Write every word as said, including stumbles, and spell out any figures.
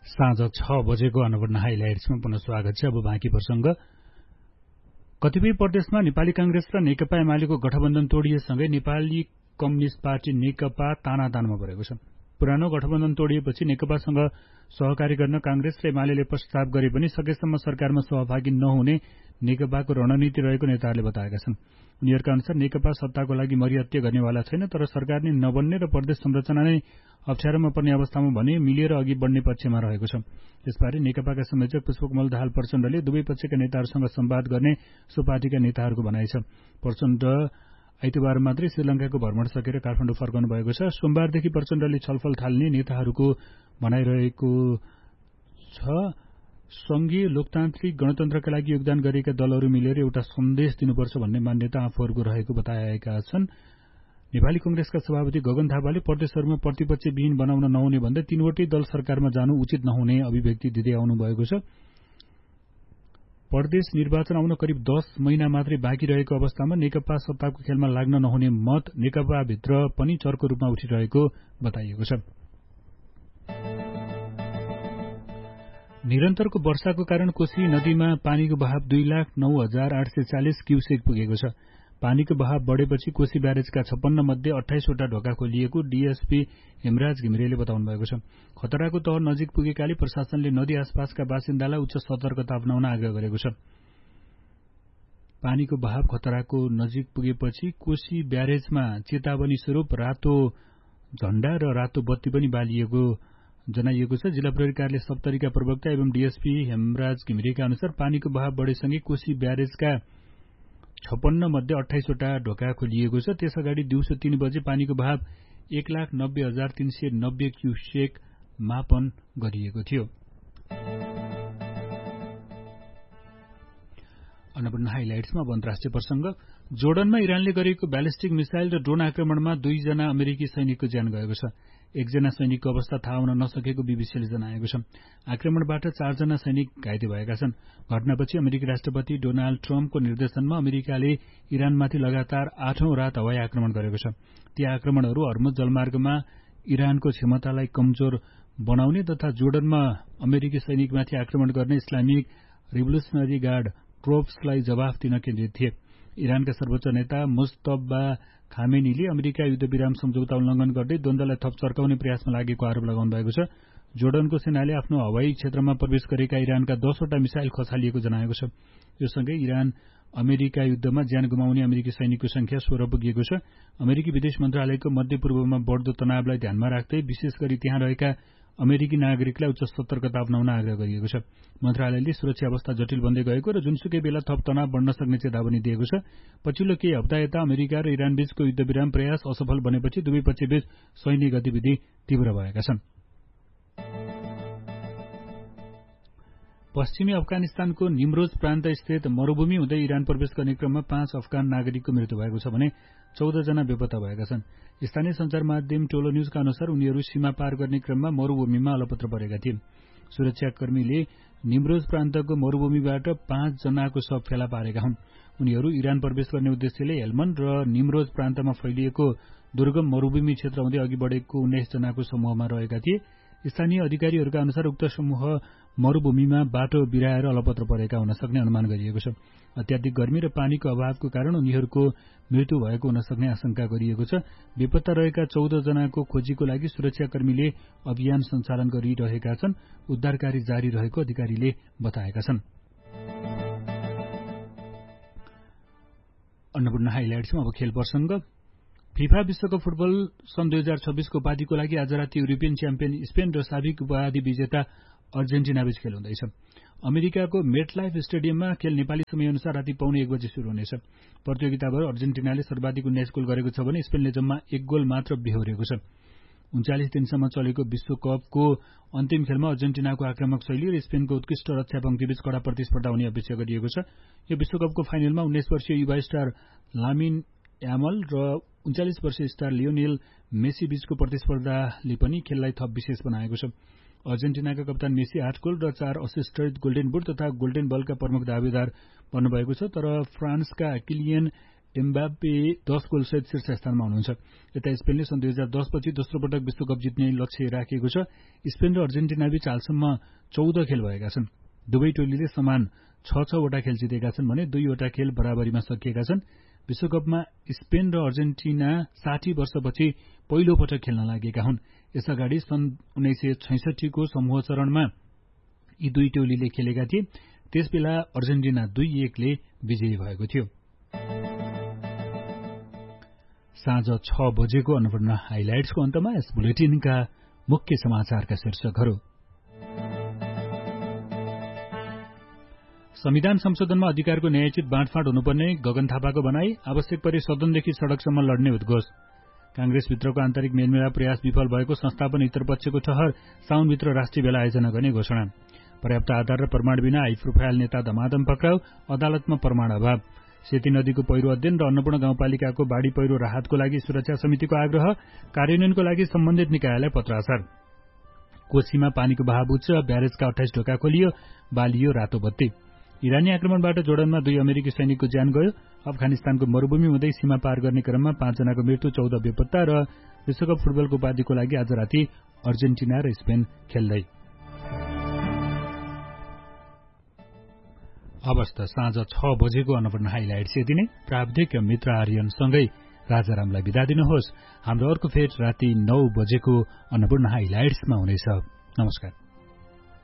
साँझ छ बजेको अन्नपूर्ण हाइलाइट्समा पुनः स्वागत छ। अब बाँकी प्रसंग। कतिपय प्रदेशमा नेपाली कांग्रेस र नेकपा एमालेको गठबन्धन तोडिएसँगै नेपाली कम्युनिष्ट पार्टी नेकपा तानातानमा परेको छ। पुरानो गठबन्धन तोडिएपछि नेकपासँग सहकारी गर्न कांग्रेस र एमालेले प्रस्ताव गरे पनि सकेसम्म सरकारमा सहभागी नहुने नेकपाको रणनीति रहेको नेताहरूले बताएका छन्। उनीहरूका अनुसार नेकपा सत्ताको लागि मरिहत्ते गर्नेवाला छैन, तर सरकार नै नबन्ने र प्रदेश संरचना नै अप्ठ्यारोमा पर्ने अवस्थामा भने मिलेर अघि बढ्ने पक्षमा रहेको छ। यसबारे नेकपाका संयोजक पुष्पकमल दाहाल प्रचण्डले दुवै पक्षका नेताहरूसँग संवाद गर्ने सो पार्टीका नेताहरूको भनाइ छ। प्रचण्ड आइतबार मात्रै श्रीलंकाको भ्रमण सकेर काठमाडौँ फर्कनु भएको छ। सोमबारदेखि प्रचण्डले छलफल थाल्ने नेताहरूको भनाइरहेको छ। संघीय लोकतान्त्रिक गणतन्त्रका लागि योगदान गरेका दलहरू मिलेर एउटा सन्देश दिनुपर्छ भन्ने मान्यता आफूहरूको रहेको बताएका छन्। नेपाली कंग्रेसका सभापति गगन थापाले प्रदेशहरूमा प्रतिपक्षविहीन बनाउन नहुने भन्दै तीनवटै दल सरकारमा जानु उचित नहुने अभिव्यक्ति दिँदै आउनु भएको छ। प्रदेश निर्वाचन आउन करिब दस महिना मात्रै बाँकी रहेको अवस्थामा नेकपा सत्ताको खेलमा लाग्न नहुने मत नेकपाभित्र पनि चर्को रूपमा उठिरहेको बताइएको छ। निरन्तरको वर्षाको कारण कोशी नदीमा पानीको बहाव दुई लाख नौ हजार आठ सय चालिस क्यूसेक पुगेको छ। पानीको बहाव बढेपछि कोशी ब्यारेजका छप्पन्न मध्ये अठाइसवटा ढोका खोलिएको डीएसपी हेमराज घिमिरेले बताउनु भएको छ। खतराको तह नजिक पुगेकाले प्रशासनले नदी आसपासका बासिन्दालाई उच्च सतर्कता अपनाउन आग्रह गरेको छ। पानीको बहाव खतराको नजिक पुगेपछि कोशी ब्यारेजमा चेतावनी स्वरूप रातो झण्डा र रातो बत्ती पनि बालिएको जनाइएको छ। जिल्ला प्रहरी कार्यालय सप्तरीका प्रवक्ता एवं डीएसपी हेमराज घिमिरेका अनुसार पानीको बहाव बढेसँगै कोशी ब्यारेजका छप्पन्न मध्ये अठाइसवटा ढोका खोलिएको छ। त्यसअगाडि दिउँसो तीन बजे पानीको बहाव एक लाख नब्बे हजार तीन सय नब्बे क्यूसेक मापन गरिएको थियो। अन्नपूर्ण हाइलाइट्समा अब अन्तर्राष्ट्रिय प्रसंग। जोर्डनमा इरानले गरेको ब्यालिस्टिक मिसाइल र ड्रोन आक्रमणमा दुईजना अमेरिकी सैनिकको ज्यान गएको छ। एकजना सैनिकको अवस्था थाहा हुन नसकेको बीबीसीले जनाएको छ। आक्रमणबाट चारजना सैनिक घाइते भएका छन्। घटनापछि अमेरिकी राष्ट्रपति डोनाल्ड ट्रम्पको निर्देशनमा अमेरिकाले इरानमाथि लगातार आठौं रात हवाई आक्रमण गरेको छ। ती आक्रमणहरू हर्मुज जलमार्गमा इरानको क्षमतालाई कमजोर बनाउने तथा जोर्डनमा अमेरिकी सैनिकमाथि आक्रमण गर्ने इस्लामिक रिभोल्युसनरी गार्ड ट्रोप्सलाई जवाफ दिन केन्द्रित थिए। इरानका सर्वोच्च नेता मुस्तफा खामेनीले अमेरिका युद्धविराम सम्झौता उल्लंघन गर्दै द्वन्द्वलाई थप चर्काउने प्रयासमा लागेको आरोप लगाउनु भएको छ। जोर्डनको सेनाले आफ्नो हवाई क्षेत्रमा प्रवेश गरेका इरानका दसवटा मिसाइल खसालिएको जनाएको छ। यो सँगै इरान अमेरिका युद्धमा ज्यान गुमाउने अमेरिकी सैनिकको संख्या सोह्र पुगिएको छ। अमेरिकी विदेश मन्त्रालयको मध्यपूर्वमा बढ्दो तनावलाई ध्यानमा राख्दै विशेष गरी त्यहाँ रहेका अमेरिकी नागरिकलाई उच्च सतर्कता अपनाउन आग्रह गरिएको छ। मन्त्रालयले सुरक्षा अवस्था जटिल बन्दै गएको र जुनसुकै बेला थप तनाव बढ्न सक्ने चेतावनी दिएको छ। पछिल्लो केही हप्ता यता अमेरिका र इरान बीचको युद्धविराम प्रयास असफल बनेपछि दुवै पक्षबीच सैन्य गतिविधि तीव्र भएका छन्। पश्चिमी अफगानिस्तानको निमरोज प्रान्त स्थित मरूभूमि हुँदै इरान प्रवेश गर्ने क्रममा पाँच अफगान नागरिकको मृत्यु भएको छ भने चौध जना बेपत्ता भएका छन्। स्थानीय संचार माध्यम टोलो न्यूजका अनुसार उनीहरू सीमा पार गर्ने क्रममा मरूभूमिमा अलपत्र परेका थिए। सुरक्षाकर्मीले निमरोज प्रान्तको मरूभूमिबाट पाँच जनाको शव फेला पारेका हुन्। उनीहरू इरान प्रवेश गर्ने उद्देश्यले हेलमन्ड र निमरोज प्रान्तमा फैलिएको दुर्गम मरूभूमि क्षेत्र हुँदै अघि बढेको उन्नाइस जनाको समूहमा रहेका थिए। स्थानीय अधिकारीहरूका अनुसार उक्त समूह मरूभूमिमा बाटो बिराएर अलपत्र परेका हुन सक्ने अनुमान गरिएको छ। अत्याधिक गर्मी र पानीको अभावको कारण उनीहरूको मृत्यु भएको हुन सक्ने आशंका गरिएको छ। बेपत्ता रहेका चौध जनाको खोजीको लागि सुरक्षाकर्मीले अभियान सञ्चालन गरिरहेका छन्। उद्धार कार्य जारी रहेको अधिकारीले बताएका छन्। अन्नपूर्ण हाइलाइट्समा अब खेल प्रसंग। फिफा विश्वकप फुटबल सन् दुई हजार छब्बीसको उपाधिको लागि आज राति युरोपियन च्याम्पियन स्पेन र साबिक उपाधि विजेता अर्जेन्टिनाबीच खेल हुँदैछ। अमेरिकाको मेटलाइफ स्टेडियममा खेल नेपाली समयअनुसार राति पौने एक बजे शुरू हुनेछ। प्रतियोगिताभर अर्जेन्टिनाले सर्वाधिक उन्नाइस गोल गरेको छ भने स्पेनले जम्मा एक गोल मात्र बेहोरेको छ। उन्चालिस दिनसम्म चलेको विश्वकपको अन्तिम खेलमा अर्जेन्टिनाको आक्रामक शैली र स्पेनको उत्कृष्ट रक्षा पंक्तिबीच कड़ा प्रतिस्पर्धा हुने अपेक्षा गरिएको छ। यो विश्वकपको फाइनलमा उन्नाइस वर्षीय युवा स्टार लामिन यामल र उन्चालिस वर्षीय स्टार लियोनेल मेसी बीचको प्रतिस्पर्धाले पनि खेललाई थप विशेष बनाएको छ। अर्जेन्टिनाका कप्तान मेसी आठ गोल र चार असिस्टसहित गोल्डेन बुट तथा गोल्डेन बलका प्रमुख दावेदार बन्नुभएको छ। तर फ्रान्सका किलियन एम्बाप्पे दस गोलसहित शीर्ष स्थानमा हुनुहुन्छ। यता स्पेनले सन् दुई हजार दस पछि दोस्रो पटक विश्वकप जित्ने लक्ष्य राखेको छ। स्पेन र अर्जेन्टिना बीच हालसम्म चौध खेल भएका छन्। दुवै टोलीले समान छ छवटा खेल जितेका छन् भने दुईवटा खेल बराबरीमा सकिएका छन्। विश्वकपमा स्पेन र अर्जेन्टिना साठी वर्षपछि पहिलो पटक खेल्न लागेका हुन्। यसअगाडि सन् उन्नाइस सय छैसठीको समूह चरणमा यी दुई टोलीले खेलेका थिए। त्यसबेला अर्जेन्टिना दुई एकले विजयी भएको थियो। साँझ छ बजेको अन्नपूर्ण हाइलाइट्सको अन्तमा यस बुलेटिनका मुख्य समाचारका शीर्षकहरू। संविधान संशोधनमा अधिकारको न्यायोचित बाँडफाँड हुनुपर्ने गगन थापाको भनाई। आवश्यक परे सदनदेखि सड़कसम्म लड्ने उद्घोष। कांग्रेसभित्रको आन्तरिक मेलमिलाप प्रयास विफल भएको संस्थापन हितपक्षको ठहर। साउनभित्र राष्ट्रिय भेला आयोजना गर्ने घोषणा। पर्याप्त आधार र प्रमाण बिना हाई प्रोफाइल नेता धमाधम पक्राउ। अदालतमा प्रमाण अभाव। सेती नदीको पहिरो अध्ययन र अन्नपूर्ण गाउँपालिकाको बाढ़ी पहिरो राहतको लागि सुरक्षा समितिको आग्रह। कार्यान्वयनको लागि सम्बन्धित निकायलाई पत्राचार। कोशीमा पानीको बहाव उच्च। ब्यारेजका अठाइस ढोका खोलियो। बालियो रातो बत्ती। इरानी आक्रमणबाट जोर्डनमा दुई अमेरिकी सैनिकको ज्यान गयो। अफगानिस्तानको मरूभूमि हुँदै सीमा पार गर्ने क्रममा पाँचजनाको मृत्यु, चौध बेपत्ता। र विश्वकप फुटबलको उपाधिको लागि आज राति अर्जेन्टिना र स्पेन खेल्दै। अवस्था साँझ छ बजेको अन्नपूर्ण हाइलाइट्स यति नै। प्राविधिक मित्र आर्यनसँगै राजारामलाई बिदा दिनुहोस्। हाम्रो अर्को फेट राति नौ बजेको अन्नपूर्ण हाइलाइट्समा हुनेछ। नमस्कार।